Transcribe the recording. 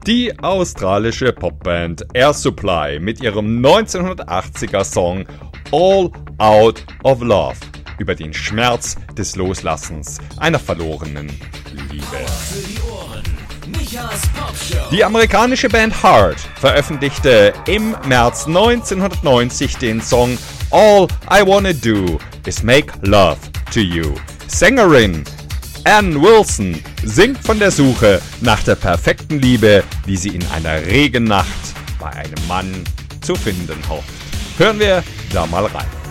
Die australische Popband Air Supply mit ihrem 1980er Song All Out of Love über den Schmerz des Loslassens einer verlorenen Liebe. Die amerikanische Band Heart veröffentlichte im März 1990 den Song All I Wanna Do Is Make Love to You. Sängerin Ann Wilson singt von der Suche nach der perfekten Liebe, die sie in einer Regennacht bei einem Mann zu finden hofft. Hören wir da mal rein.